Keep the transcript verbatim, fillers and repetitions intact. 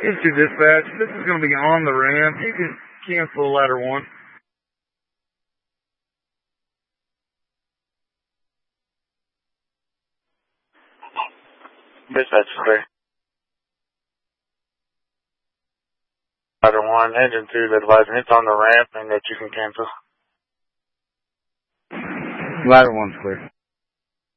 Into dispatch, this is going to be on the ramp. You can cancel ladder one. Dispatch clear. Ladder one, engine two, that advising it's on the ramp and that you can cancel. Ladder one's clear.